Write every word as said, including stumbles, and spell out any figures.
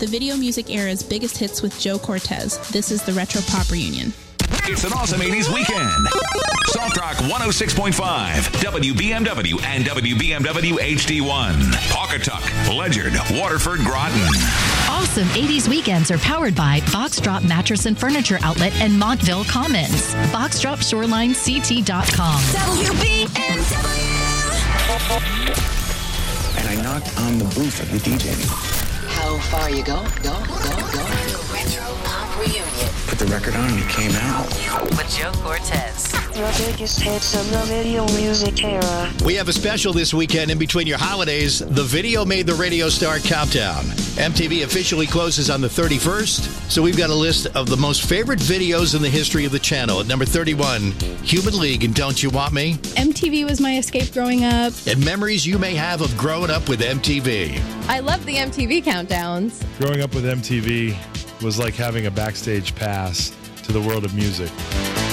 the video music era's biggest hits with Joe Cortez. This is the Retro Pop Reunion. It's an awesome eighties weekend. Soft Rock one oh six point five, W B M W and W B M W H D one, Pawcatuck, Ledyard, Waterford, Groton. Awesome eighties weekends are powered by Boxdrop Mattress and Furniture Outlet and Montville Commons. Boxdrop Shoreline C T dot com. W B M W. And I knocked on the booth of the D J. How far you go? Go, go, go. The Retro Pop Reunion. Put the record on and it came out. With Joe Cortez. The biggest hits of the video music era. We have a special this weekend in between your holidays. The Video Made the Radio Star Countdown. M T V officially closes on the thirty-first, so we've got a list of the most favorite videos in the history of the channel. At number thirty-one, Human League and Don't You Want Me? M T V was my escape growing up. And memories you may have of growing up with M T V. I love the M T V countdowns. Growing up with M T V was like having a backstage pass to the world of music.